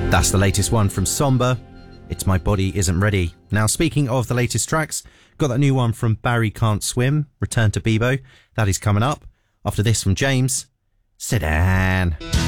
That's the latest one from Somber. It's My Body Isn't Ready. Now, speaking of the latest tracks, got that new one from Barry Can't Swim, Return to Bebo. That is coming up. After this from James, Sedan.